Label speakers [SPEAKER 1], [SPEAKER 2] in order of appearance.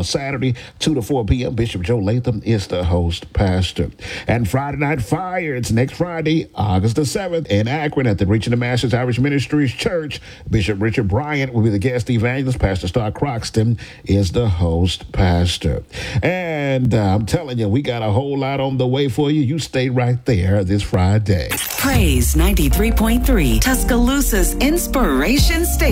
[SPEAKER 1] a Saturday, 2 to 4 p.m. Bishop Joe Latham is the host pastor. And Friday Night Fire, it's next Friday, August the 7th, in Akron at the Reaching the Masses Irish Ministries Church. Bishop Richard Bryant will be the guest evangelist. Pastor Star Croxton is the host pastor. And I'm telling you, we got a whole lot on the way for you. You stay right there this Friday.
[SPEAKER 2] Praise 93.3, Tuscaloosa's Inspiration Station.